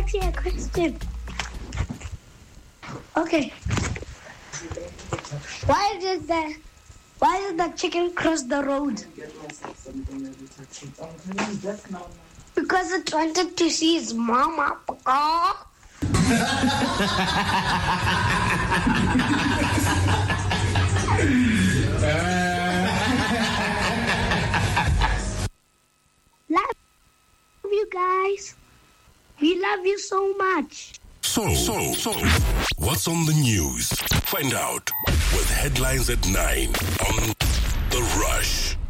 ask you a question. Okay. Why did the chicken cross the road? Because it wanted to see its mama. Love you guys. We love you so much. So, what's on the news? Find out with headlines at 9 on The Rush.